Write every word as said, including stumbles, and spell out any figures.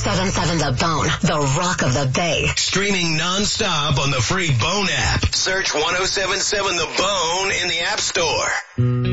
seven seven The Bone, the rock of the Bay. Streaming non-stop on the free Bone app. Search one oh seven seven The Bone in the App Store.